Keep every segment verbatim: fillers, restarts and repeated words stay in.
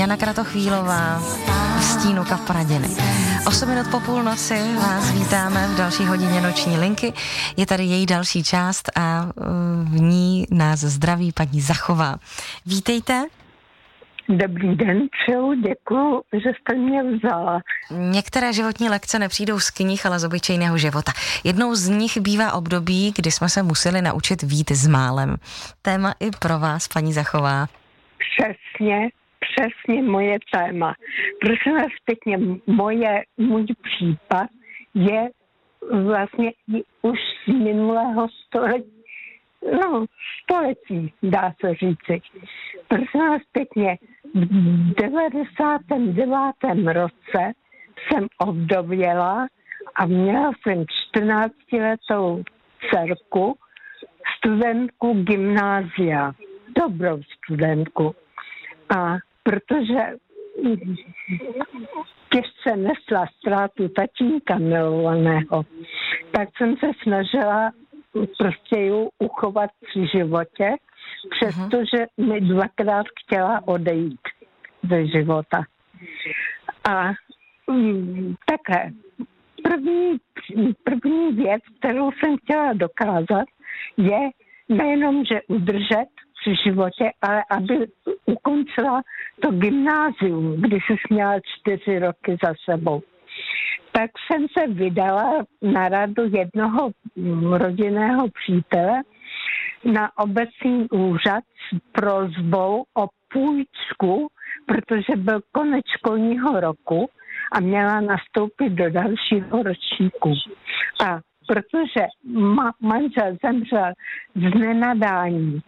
Jana Kratochvílová v stínu Kapradiny. Osm minut po půlnoci vás vítáme v další hodině Noční linky. Je tady její další část a v ní nás zdraví paní Zachová. Vítejte. Dobrý den, přeju, děkuju, že jste mě vzala. Některé životní lekce nepřijdou z knih, ale z obyčejného života. Jednou z nich bývá období, kdy jsme se museli naučit vít s málem. Téma i pro vás, paní Zachová. Přesně, přesně moje téma. Prosím vás pěkně, moje, můj případ je vlastně už z minulého století. No, století, dá se říci. Prosím vás pěkně, v devadesátém devátém roce jsem ovdověla a měla jsem čtrnáctiletou dcerku, studentku gymnázia, dobrou studentku. A protože těžce nesla ztrátu tatínka milovaného, tak jsem se snažila prostě ji uchovat při životě, přestože mi dvakrát chtěla odejít ze života. A mm, také první, první věc, kterou jsem chtěla dokázat, je nejenom, že udržet při životě, ale aby ukončila to gymnázium, když jsi měla čtyři roky za sebou. Tak jsem se vydala na radu jednoho rodinného přítele na obecní úřad s prosbou o půjčku, protože byl konec školního roku a měla nastoupit do dalšího ročníku. A protože ma- manžel zemřel z nenadání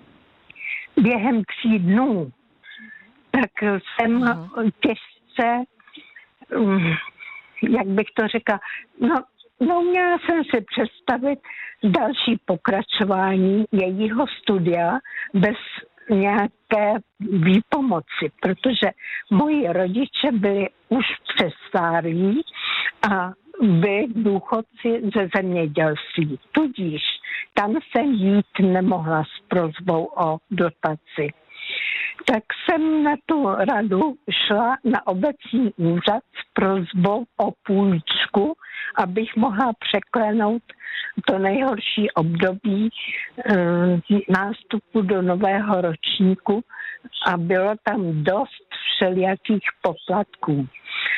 během tří dnů, tak jsem těžce... Um, jak bych to řekla, no, no měla jsem si představit další pokračování jejího studia bez nějaké výpomoci, protože moji rodiče byli už přestárlí a byli důchodci ze zemědělství. Tudíž tam jsem jít nemohla s prosbou o dotaci. Tak jsem na tu radu šla na obecní úřad s prosbou o půjčku, abych mohla překlenout to nejhorší období e, nástupu do nového ročníku a bylo tam dost všelijakých poplatků.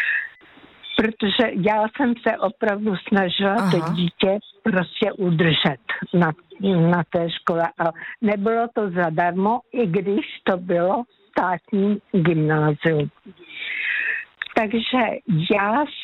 Protože já jsem se opravdu snažila Aha. to dítě prostě udržet na, na té škole. A nebylo to zadarmo, i když to bylo státní gymnázium. Takže já